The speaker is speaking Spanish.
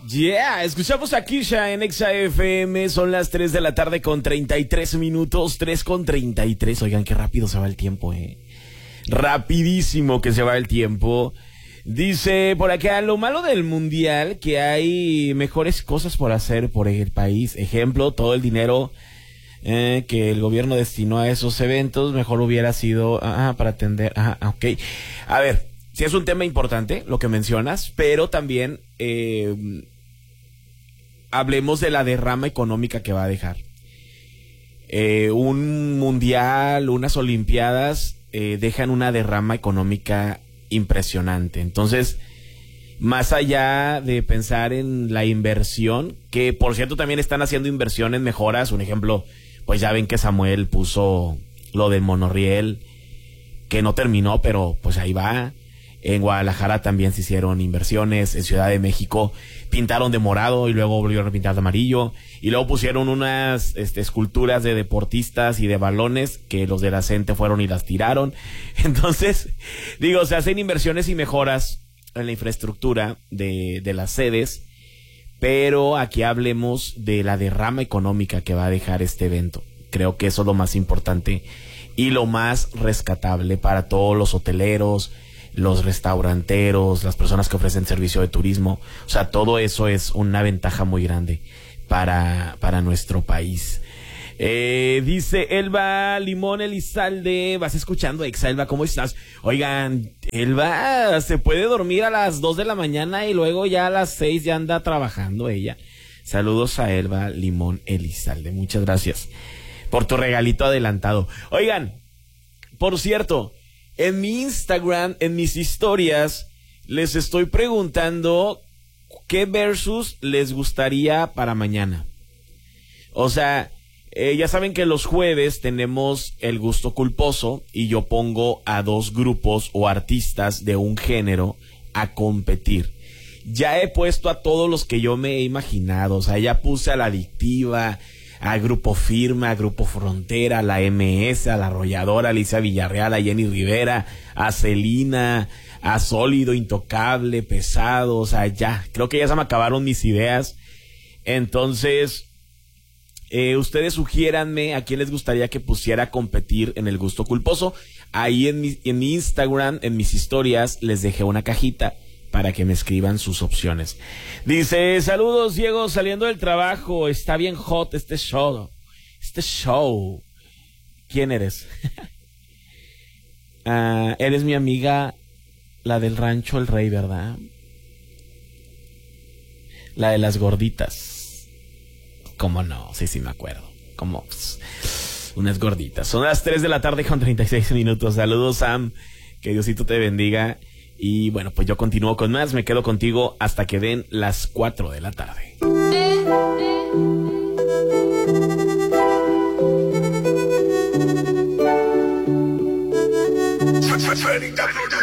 Yeah, escuchamos a Kisha en Exa FM. Son las 3 de la tarde con 33 minutos. 3:33. Oigan, qué rápido se va el tiempo, Rapidísimo que se va el tiempo. Dice por acá, lo malo del mundial, que hay mejores cosas por hacer por el país. Ejemplo, todo el dinero que el gobierno destinó a esos eventos, mejor hubiera sido para atender. Ok. A ver, sí es un tema importante lo que mencionas, pero también hablemos de la derrama económica que va a dejar. Un mundial, unas olimpiadas dejan una derrama económica impresionante. Entonces, más allá de pensar en la inversión, que por cierto también están haciendo inversiones, mejoras, un ejemplo, pues ya ven que Samuel puso lo del monorriel, que no terminó, pero pues ahí va. En Guadalajara también se hicieron inversiones, en Ciudad de México pintaron de morado y luego volvieron a pintar de amarillo, y luego pusieron unas esculturas de deportistas y de balones que los de la CENTE fueron y las tiraron. Entonces, digo, se hacen inversiones y mejoras en la infraestructura de las sedes, pero aquí hablemos de la derrama económica que va a dejar este evento. Creo que eso es lo más importante y lo más rescatable para todos los hoteleros, los restauranteros, las personas que ofrecen servicio de turismo. O sea, todo eso es una ventaja muy grande para nuestro país. Dice Elba Limón Elizalde, vas escuchando Exa. Elba, ¿cómo estás? Oigan, Elba se puede dormir a las 2 de la mañana y luego ya a las 6 ya anda trabajando ella. Saludos a Elba Limón Elizalde, muchas gracias por tu regalito adelantado. Oigan, por cierto, en mi Instagram, en mis historias, les estoy preguntando qué versus les gustaría para mañana. O sea, ya saben que los jueves tenemos el gusto culposo y yo pongo a dos grupos o artistas de un género a competir. Ya he puesto a todos los que yo me he imaginado. O sea, ya puse a La Adictiva, a Grupo Firme, a Grupo Frontera, a la MS, a La Arrolladora, a Alicia Villarreal, a Jenny Rivera, a Celina, a Sólido, Intocable, Pesado. O sea, ya, creo que ya se me acabaron mis ideas. Entonces, ustedes sugiéranme a quién les gustaría que pusiera a competir en el gusto culposo. Ahí en mi Instagram, en mis historias, les dejé una cajita para que me escriban sus opciones. Dice, saludos Diego, saliendo del trabajo, está bien hot este show. ¿Quién eres? Eres mi amiga, la del rancho El Rey, ¿verdad? La de las gorditas. ¿Cómo no? Sí, me acuerdo. Como unas gorditas. Son las 3 de la tarde con 36 minutos. Saludos, Sam. Que Diosito te bendiga. Y bueno, pues yo continúo con más. Me quedo contigo hasta que den las 4 de la tarde.